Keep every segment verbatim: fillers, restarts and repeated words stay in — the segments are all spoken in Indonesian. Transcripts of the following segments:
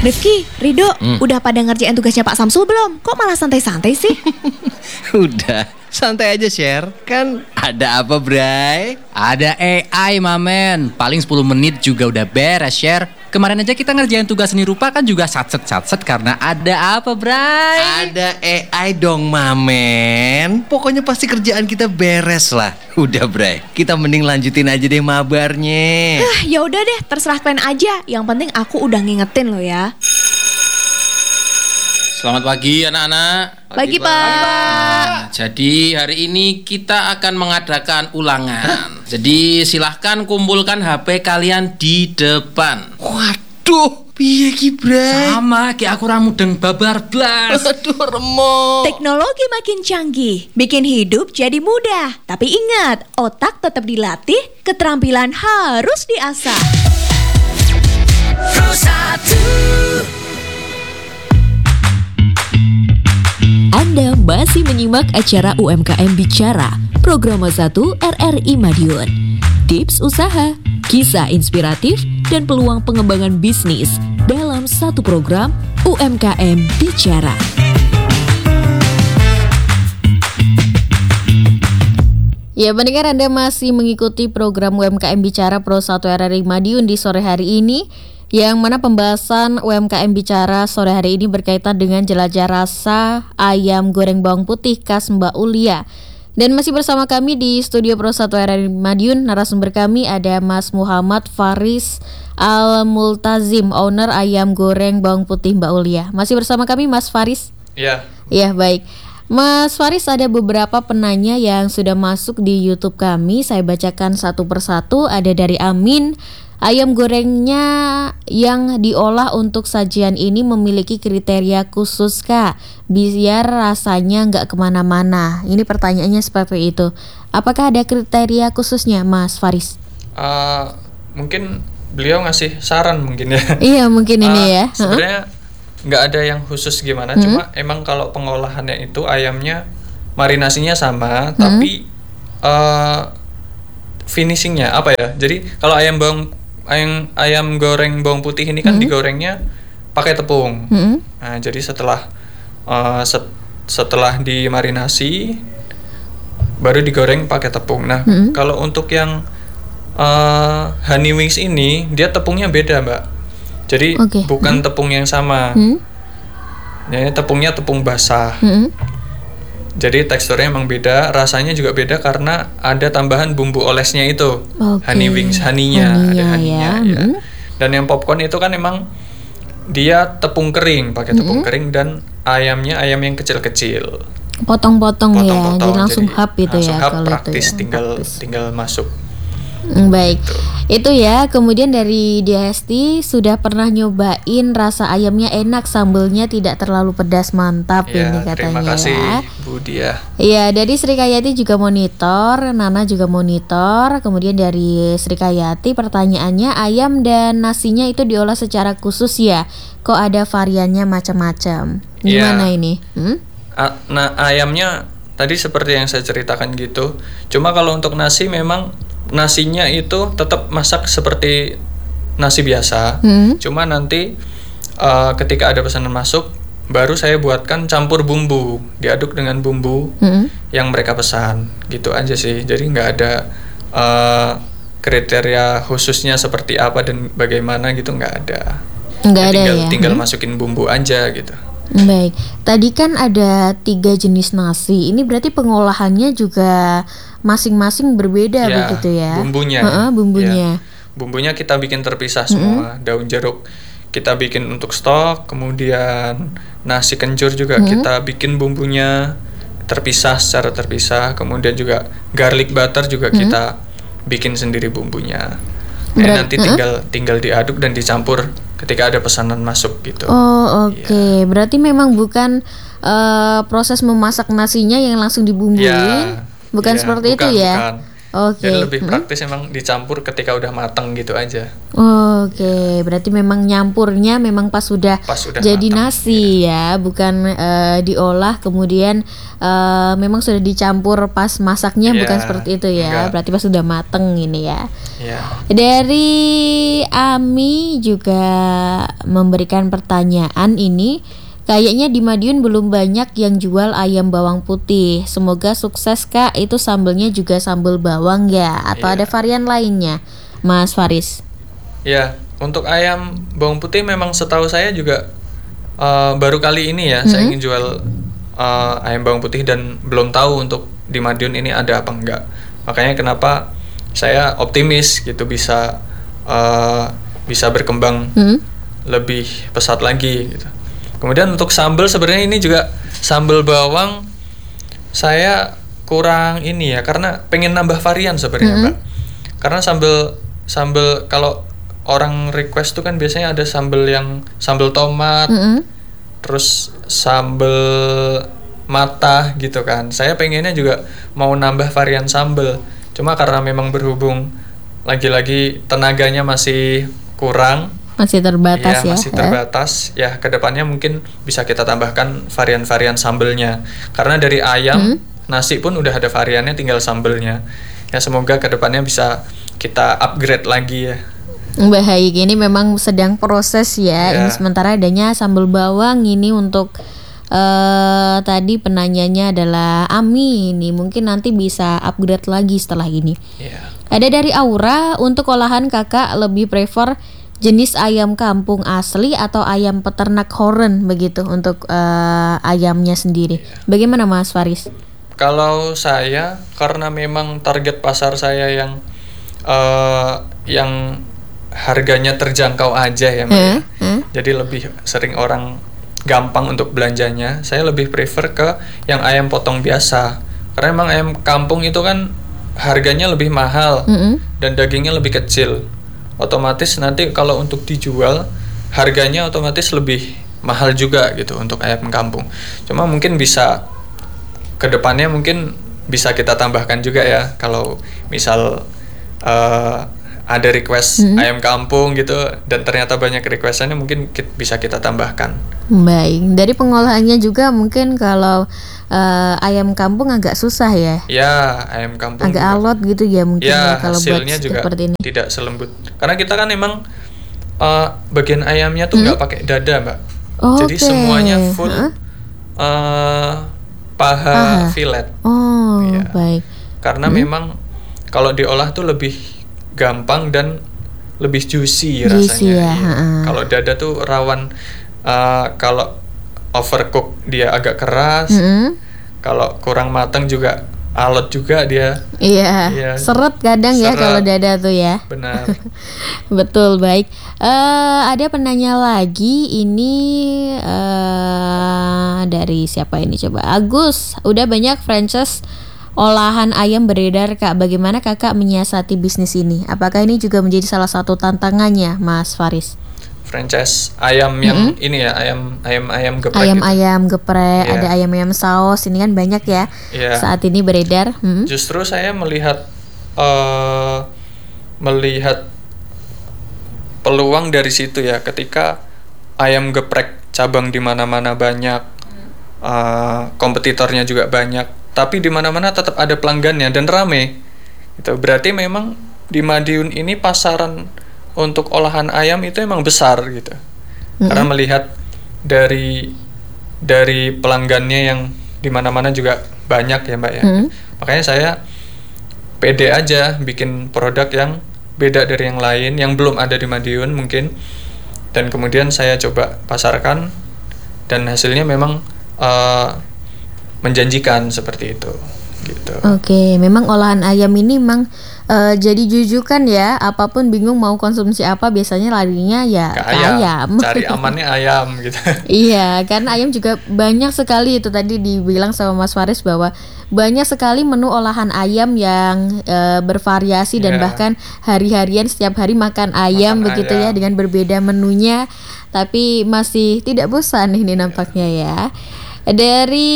Rifki, Rido, Hmm. udah pada ngerjain tugasnya Pak Samsul belum? Kok malah santai-santai sih? Udah, santai aja share. Kan ada apa, Bray? Ada A I, mamen. Paling sepuluh menit juga udah beres, share. Kemarin aja kita ngerjain tugas seni rupa kan juga satset-satset karena ada apa, Bray? Ada A I dong, Mamen. Pokoknya pasti kerjaan kita beres lah. Udah, Bray. Kita mending lanjutin aja deh mabarnya. Ah, ya udah deh, terserah kalian aja. Yang penting aku udah ngingetin lo ya. Selamat pagi anak-anak. Pagi, Pak. Nah, jadi hari ini kita akan mengadakan ulangan. Jadi silahkan kumpulkan H P kalian di depan. Waduh, piye ki, Bray? Sama kayak aku ramudeng babar blas. Aduh, remuk. Teknologi makin canggih, bikin hidup jadi mudah. Tapi ingat, otak tetap dilatih, keterampilan harus diasah. Anda masih menyimak acara U M K M Bicara, Program satu R R I Madiun. Tips usaha, kisah inspiratif, dan peluang pengembangan bisnis dalam satu program U M K M Bicara. Ya, pendengar, Anda masih mengikuti program U M K M Bicara Pro satu R R I Madiun di sore hari ini, yang mana pembahasan U M K M Bicara sore hari ini berkaitan dengan jelajah rasa ayam goreng bawang putih khas Mbak Ulia. Dan masih bersama kami di studio Pro satu R R I Madiun, narasumber kami ada Mas Muhammad Faris Al-Multazim, owner ayam goreng bawang putih Mbak Ulia. Masih bersama kami Mas Faris? Iya. Iya, baik. Mas Faris, ada beberapa penanya yang sudah masuk di YouTube kami. Saya bacakan satu persatu. Ada dari Amin. Ayam gorengnya yang diolah untuk sajian ini memiliki kriteria khusus, Kak, biar rasanya nggak kemana-mana. Ini pertanyaannya seperti itu. Apakah ada kriteria khususnya, Mas Faris? Uh, mungkin beliau ngasih saran mungkin ya. Iya, mungkin ini Uh, ya. Sebenarnya nggak ada yang khusus gimana. Hmm. Cuma emang kalau pengolahannya itu ayamnya marinasinya sama, Hmm. tapi uh, finishingnya apa ya? Jadi kalau ayam bawang ayam ayam goreng bawang putih ini kan Hmm. digorengnya pakai tepung. Hmm. Nah, jadi setelah uh, set- setelah dimarinasi baru digoreng pakai tepung. Nah, Hmm. kalau untuk yang uh, honey wings ini dia tepungnya beda, Mbak. Jadi Oke. bukan tepung yang sama. Hmm. Ya, tepungnya tepung basah. Hmm. Jadi teksturnya emang beda, rasanya juga beda karena ada tambahan bumbu olesnya itu. Oke. Honey wings, honey-nya, Honey-nya ada honey-nya ya. ya. Hmm. Dan yang popcorn itu kan emang dia tepung kering, pakai tepung Hmm. kering dan ayamnya ayam yang kecil-kecil. Potong-potong ya, Potong-potong, jadi langsung jadi hap itu langsung ya hap, kalau praktis, itu ya. tinggal Praktis. tinggal masuk. Hmm, baik, itu ya. Kemudian dari Diasti, sudah pernah nyobain rasa ayamnya enak, sambelnya tidak terlalu pedas, mantap Ya, ini katanya terima kasih ya. Bu Dia. Iya, dari Sri Kayati juga monitor, Nana juga monitor. Kemudian dari Sri Kayati, pertanyaannya, ayam dan nasinya itu diolah secara khusus ya? Kok ada variannya macam-macam? Gimana Ya. ini? Hmm? A- nah, ayamnya tadi seperti yang saya ceritakan gitu. Cuma kalau untuk nasi memang nasinya itu tetap masak seperti nasi biasa. Hmm? Cuma nanti uh, ketika ada pesanan masuk, baru saya buatkan campur bumbu, diaduk dengan bumbu Hmm? yang mereka pesan. Gitu aja sih. Jadi nggak ada uh, kriteria khususnya seperti apa dan bagaimana gitu, nggak ada. Nggak ada tinggal, ya? Tinggal Hmm? masukin bumbu aja gitu. Baik, tadi kan ada tiga jenis nasi. Ini berarti pengolahannya juga masing-masing berbeda Ya, begitu ya? bumbunya. Heeh, bumbunya. Ya. Bumbunya kita bikin terpisah semua. Daun jeruk kita bikin untuk stok, kemudian nasi kencur juga kita bikin bumbunya terpisah secara terpisah. Kemudian juga garlic butter juga kita bikin sendiri bumbunya. Eh, Berat- nanti tinggal tinggal diaduk dan dicampur ketika ada pesanan masuk gitu. Oh, oke. Berarti memang bukan eh, proses memasak nasinya yang langsung dibumbuin. Ya, bukan ya, seperti bukan, itu ya? bukan. Oke. Jadi lebih Mm-mm. praktis emang dicampur ketika udah mateng gitu aja. Oke, berarti memang nyampurnya memang pas sudah Pas sudah jadi matang, nasi ya, bukan eh, diolah kemudian eh, memang sudah dicampur pas masaknya, Iya, bukan seperti itu ya. enggak. Berarti pas sudah mateng ini ya. Ya. Dari Ami juga memberikan pertanyaan ini. Kayaknya di Madiun belum banyak yang jual ayam bawang putih. Semoga sukses Kak. Itu sambelnya juga sambal bawang ya, atau Iya. ada varian lainnya, Mas Faris? Ya, untuk ayam bawang putih memang setahu saya juga eh, baru kali ini ya saya ingin jual eh, ayam bawang putih dan belum tahu untuk di Madiun ini ada apa enggak. Makanya kenapa saya optimis gitu bisa eh, bisa berkembang Hmm? lebih pesat lagi gitu. Kemudian untuk sambal sebenarnya ini juga sambal bawang saya kurang ini ya karena pengen nambah varian sebenarnya Mbak. Karena sambal sambal kalau orang request tuh kan biasanya ada sambal yang sambal tomat, Mm-mm. terus sambal mata gitu kan. Saya pengennya juga mau nambah varian sambal. Cuma karena memang berhubung lagi-lagi tenaganya masih kurang, Masih terbatas ya. masih eh? terbatas. Ya, kedepannya mungkin bisa kita tambahkan varian-varian sambelnya. Karena dari ayam, nasi pun udah ada variannya, tinggal sambelnya. Ya, semoga kedepannya bisa kita upgrade lagi ya. Mbak Haik ini memang sedang proses ya. Ya. Ini sementara adanya sambal bawang ini untuk eh tadi penanyanya adalah Ami ini. Mungkin nanti bisa upgrade lagi setelah ini. Ya. Ada dari Aura, untuk olahan kakak lebih prefer jenis ayam kampung asli atau ayam peternak horen begitu untuk eh, ayamnya sendiri. Bagaimana Mas Faris? Kalau saya karena memang target pasar saya yang eh, yang harganya terjangkau aja ya, Mbak. ya. Eh, eh? Jadi lebih sering orang gampang untuk belanjanya. Saya lebih prefer ke yang ayam potong biasa. Karena emang ayam kampung itu kan harganya lebih mahal Mm-mm. dan dagingnya lebih kecil. Otomatis nanti kalau untuk dijual harganya otomatis lebih mahal juga gitu untuk ayam kampung. Cuma mungkin bisa kedepannya mungkin bisa kita tambahkan juga ya kalau misal eh, ada request Hmm. ayam kampung gitu dan ternyata banyak requestannya mungkin ki- bisa kita tambahkan. Baik, dari pengolahannya juga mungkin kalau eh, ayam kampung agak susah ya. Ya, ayam kampung Agak juga. alot gitu ya mungkin ya, Ya, kalau buat hasilnya juga seperti ini. tidak selembut. Karena kita kan emang eh, bagian ayamnya tuh nggak pakai dada, Mbak. Jadi Oke. semuanya full Hah? eh, paha, Paha. fillet. Oh, Iya. baik. Karena memang kalau diolah tuh lebih gampang dan lebih juicy, Juicy rasanya. ya, Iya. ha-ha. Kalau dada tuh rawan eh, kalau overcook dia agak keras, Mm-mm. kalau kurang matang juga alot juga dia. Iya, Iya. seret kadang ya Seret. kalau dada tuh ya. Benar. Betul, baik. Eh ada penanya lagi ini eh dari siapa ini coba? Agus. Udah banyak franchise olahan ayam beredar Kak. Bagaimana Kakak menyiasati bisnis ini? Apakah ini juga menjadi salah satu tantangannya, Mas Faris? Franchise ayam yang ini ya, ayam ayam ayam geprek gitu. Ayam-ayam geprek, Iya. ada ayam-ayam saus. Ini kan banyak ya. Iya. Saat ini beredar. Mm-mm. Justru saya melihat eh, melihat peluang dari situ ya, ketika ayam geprek cabang di mana-mana banyak, eh, kompetitornya juga banyak, tapi di mana-mana tetap ada pelanggannya dan rame. Itu berarti memang di Madiun ini pasaran untuk olahan ayam itu emang besar gitu. Karena melihat dari dari pelanggannya yang di mana-mana juga banyak ya, Mbak ya. Mm. Makanya saya pede aja bikin produk yang beda dari yang lain yang belum ada di Madiun mungkin, dan kemudian saya coba pasarkan dan hasilnya memang eh, menjanjikan seperti itu gitu. Oke, memang olahan ayam ini memang eh, jadi jujukan ya. Apapun bingung mau konsumsi apa, biasanya larinya ya Ke ke ayam, ayam. cari amannya ayam gitu. Iya, karena ayam juga banyak sekali, itu tadi dibilang sama Mas Faris bahwa banyak sekali menu olahan ayam yang eh, bervariasi dan Iya. bahkan hari-harian setiap hari makan ayam Makan begitu ya, ayam. dengan berbeda menunya, tapi masih tidak bosan ini nampaknya ya. Dari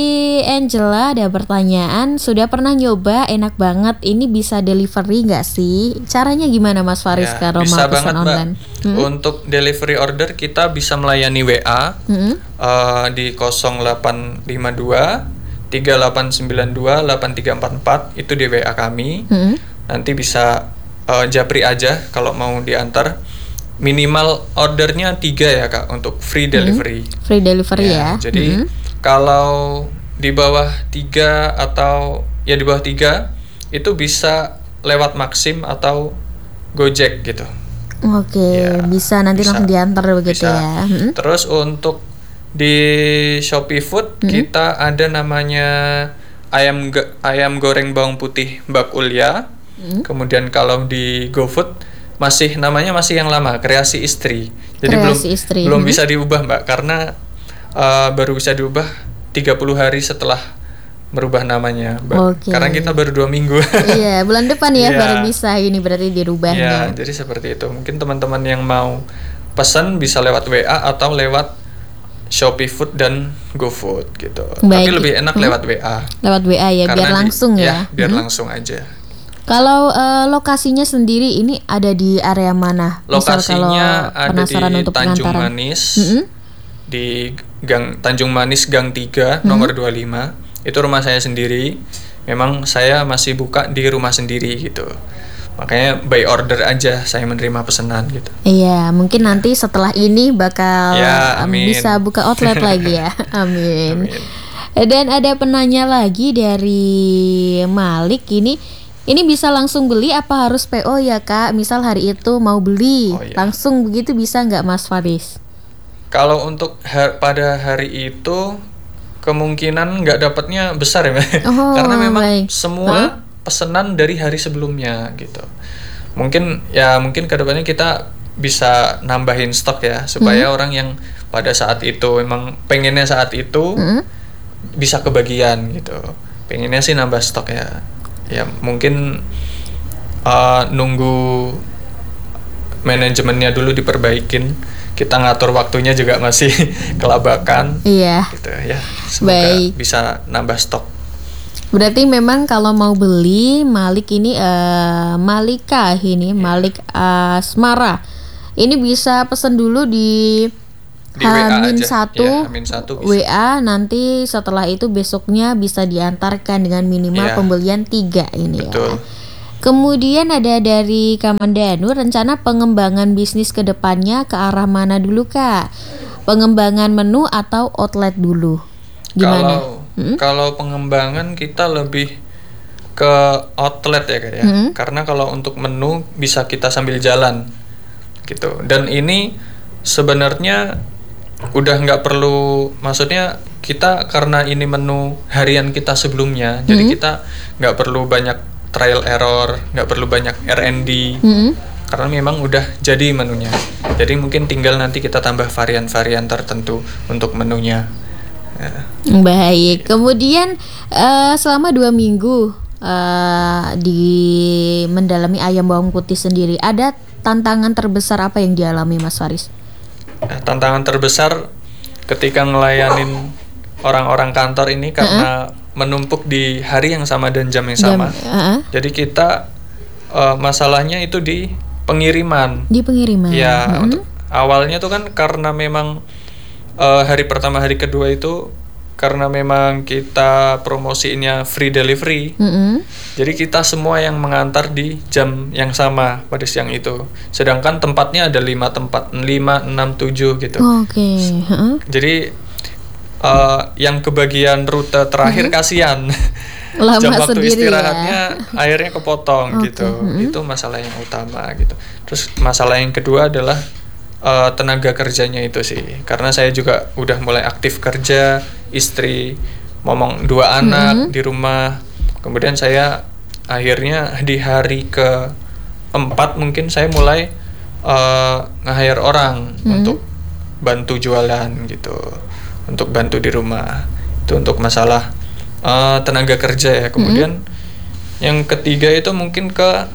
Angela ada pertanyaan, sudah pernah nyoba, enak banget, ini bisa delivery nggak sih? Caranya gimana Mas Faris Ya, kalau bisa mau banget pesan Mbak. online? Hmm? Untuk delivery order kita bisa melayani W A Hmm? eh, di nol delapan lima dua tiga delapan sembilan dua delapan tiga empat empat, itu di W A kami. Hmm? Nanti bisa eh, japri aja kalau mau diantar. Minimal ordernya tiga ya Kak untuk free delivery. Free delivery ya? Jadi Hmm? kalau di bawah tiga atau ya di bawah tiga itu bisa lewat Maxim atau Gojek gitu. Oke, Ya, bisa nanti bisa. langsung diantar begitu Bisa. ya. Hmm? Terus untuk di Shopee Food kita ada namanya ayam ge- ayam goreng bawang putih Mbak Ulya. Kemudian kalau di GoFood masih namanya masih yang lama, Kreasi Istri. Jadi belum Kreasi Istri. belum Hmm. bisa diubah Mbak karena uh, baru bisa diubah tiga puluh hari setelah merubah namanya Mbak. Oke. Karena kita baru dua minggu. Iya, bulan depan ya Iya. baru bisa ini berarti Ya, dirubahnya. jadi seperti itu. Mungkin teman-teman yang mau pesan bisa lewat W A atau lewat Shopee Food dan GoFood gitu. Tapi Baik. lebih enak Hmm. lewat W A. Lewat W A ya, Karena biar di- langsung ya. biar Hmm? langsung aja. Kalau eh, lokasinya sendiri ini ada di area mana? Misal kalau Lokasinya ada di penasaran untuk Tanjung pengantaran. Manis. Mm-mm. Di Gang Tanjung Manis Gang tiga nomor dua puluh lima. Itu rumah saya sendiri. Memang saya masih buka di rumah sendiri gitu. Makanya by order aja saya menerima pesanan gitu. Iya, mungkin nanti setelah ini bakal Ya, em, amin. bisa buka outlet lagi ya. Amin. Amin. Dan ada penanya lagi dari Malik ini. Ini bisa langsung beli apa harus P O ya Kak? Misal hari itu mau beli, Oh, iya. langsung begitu bisa nggak Mas Faris? Kalau untuk ha- pada hari itu kemungkinan nggak dapatnya besar ya, Mbak. Oh, Karena memang baik. semua pesanan dari hari sebelumnya gitu. Mungkin ya mungkin kedepannya kita bisa nambahin stok ya supaya orang yang pada saat itu memang pengennya saat itu Hmm? bisa kebagian gitu. Pengennya sih nambah stok ya. Ya mungkin uh, nunggu manajemennya dulu diperbaikin. Kita ngatur waktunya juga masih kelabakan Iya. gitu ya. Semoga Baik. bisa nambah stok. Berarti memang kalau mau beli Malik ini eh, Malika ini Malik Asmara. Ini bisa pesan dulu di Di W A Hamin aja. satu, Ya, Hamin satu bisa. W A, nanti setelah itu besoknya bisa diantarkan dengan minimal Ya. pembelian tiga ini Betul. ya. Kemudian ada dari Kamandanu, rencana pengembangan bisnis ke depannya ke arah mana dulu Kak? Pengembangan menu atau outlet dulu? Gimana? Kalau Hmm? kalau pengembangan kita lebih ke outlet ya Kak ya. Hmm. Karena kalau untuk menu bisa kita sambil jalan gitu. Dan ini sebenarnya udah nggak perlu, maksudnya kita karena ini menu harian kita sebelumnya, jadi kita nggak perlu banyak trial error, nggak perlu banyak R and D. Hmm? Karena memang udah jadi menunya. Jadi mungkin tinggal nanti kita tambah varian-varian tertentu untuk menunya. Ya. Baik, kemudian eh, selama dua minggu eh, di mendalami ayam bawang putih sendiri, ada tantangan terbesar apa yang dialami Mas Faris? Nah, tantangan terbesar ketika ngelayanin orang-orang kantor ini karena menumpuk di hari yang sama dan jam yang sama. Jam- uh-uh. Jadi kita eh, masalahnya itu di pengiriman. Di pengiriman. Ya, Mm-mm. untuk awalnya tuh kan karena memang eh, hari pertama hari kedua itu karena memang kita promosinya free delivery. Mm-mm. Jadi kita semua yang mengantar di jam yang sama pada siang itu. Sedangkan tempatnya ada lima tempat, lima, enam, tujuh gitu. Oke. Heeh. Jadi eh, yang kebagian rute terakhir kasihan. Lama Jam waktu sendiri istirahatnya ya. akhirnya kepotong Oke, gitu. mm-mm. Itu masalah yang utama gitu. Terus masalah yang kedua adalah eh, tenaga kerjanya itu sih. Karena saya juga udah mulai aktif kerja, istri, ngomong dua anak di rumah. Kemudian saya akhirnya di hari ke empat mungkin saya mulai eh, nge-hire orang untuk bantu jualan gitu, untuk bantu di rumah. Itu untuk masalah eh, tenaga kerja ya. Kemudian yang ketiga itu mungkin ke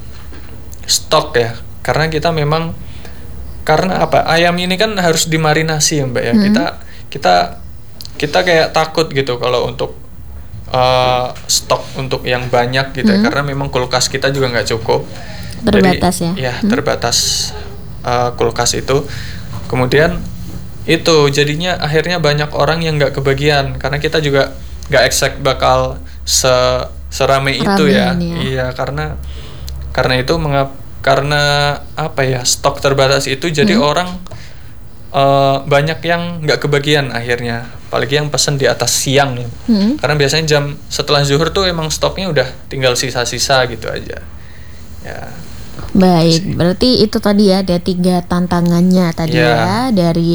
stok ya, karena kita memang karena apa, ayam ini kan harus dimarinasi ya Mbak ya. Kita kita kita kayak takut gitu kalau untuk uh, stok untuk yang banyak gitu Hmm. ya, karena memang kulkas kita juga nggak cukup. Terbatas Jadi, ya? Ya, Hmm. terbatas uh, kulkas itu. Kemudian itu jadinya akhirnya banyak orang yang nggak kebagian karena kita juga nggak exact bakal se serame itu ya. Ramean ya. Iya, karena karena itu mengap karena apa ya, stok terbatas itu jadi Hmm. orang uh, banyak yang nggak kebagian akhirnya, apalagi yang pesen di atas siang ya. Hmm. Karena biasanya jam setelah zuhur tuh emang stoknya udah tinggal sisa-sisa gitu aja ya. Baik, berarti itu tadi ya ada tiga tantangannya tadi Ya. ya dari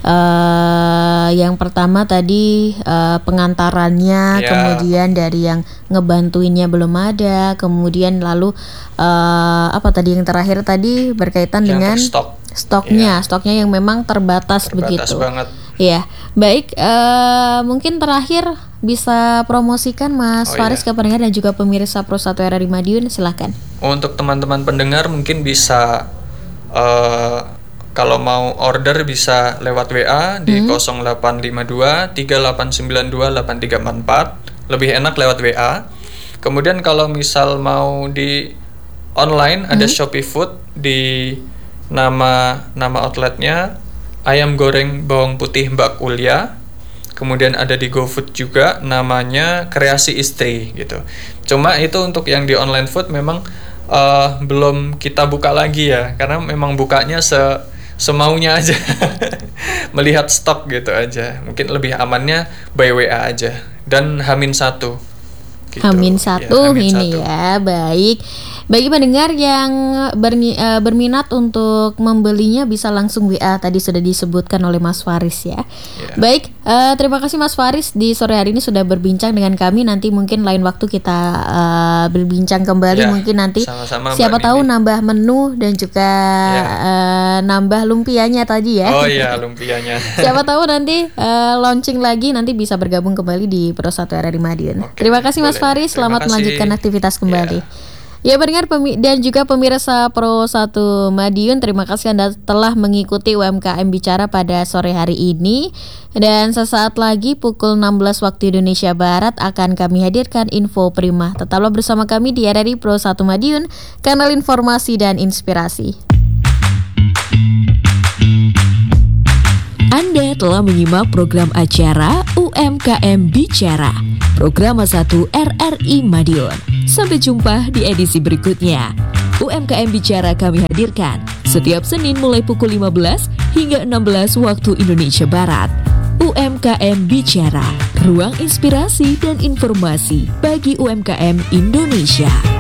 eh, yang pertama tadi eh, pengantarannya, Ya. kemudian dari yang ngebantuinnya belum ada, kemudian lalu eh, apa tadi yang terakhir tadi berkaitan Yang dengan terstok. stoknya, Ya. stoknya yang memang terbatas, Terbatas begitu. banget. Ya, baik. eh, mungkin terakhir bisa promosikan Mas Oh, Faris iya. ke pendengar dan juga pemirsa Pro satu R R I Madiun, silahkan. Untuk teman-teman pendengar mungkin bisa eh, kalau mau order bisa lewat W A di Hmm. nol delapan lima dua tiga delapan sembilan dua delapan tiga empat empat. Lebih enak lewat W A. Kemudian kalau misal mau di online ada Hmm. Shopee Food di nama nama outletnya ayam goreng bawang putih Mbak Kulia. Kemudian ada di GoFood juga namanya Kreasi Istri gitu. Cuma itu untuk yang di online food memang eh, belum kita buka lagi ya, karena memang bukanya se semaunya aja. Melihat stok gitu aja. Mungkin lebih amannya by W A aja dan Hamin satu. Gitu. Hamin Ya, satu Hamin ini satu. ya, baik. Bagi pendengar yang berni- eh, berminat untuk membelinya bisa langsung W A, tadi sudah disebutkan oleh Mas Faris ya. Ya. Baik, eh, terima kasih Mas Faris di sore hari ini sudah berbincang dengan kami. Nanti mungkin lain waktu kita eh, berbincang kembali, Ya, mungkin nanti sama-sama, Mbak siapa tahu Nini. nambah menu dan juga Ya. eh, nambah lumpianya tadi ya. Oh iya, lumpianya. Siapa tahu nanti eh, launching lagi, nanti bisa bergabung kembali di Pro satu R R I Madiun. Oke, Terima kasih Mas boleh. Faris, Terima selamat kasih. melanjutkan aktivitas kembali. Ya pendengar pemi- dan juga pemirsa Pro satu Madiun, terima kasih Anda telah mengikuti U M K M Bicara pada sore hari ini. Dan sesaat lagi pukul enam belas waktu Indonesia Barat akan kami hadirkan info prima. Tetaplah bersama kami di R R I Pro satu Madiun, kanal informasi dan inspirasi. Anda telah menyimak program acara U M K M Bicara, program satu R R I Madiun. Sampai jumpa di edisi berikutnya. U M K M Bicara kami hadirkan setiap Senin mulai pukul lima belas hingga enam belas waktu Indonesia Barat. U M K M Bicara, ruang inspirasi dan informasi bagi U M K M Indonesia.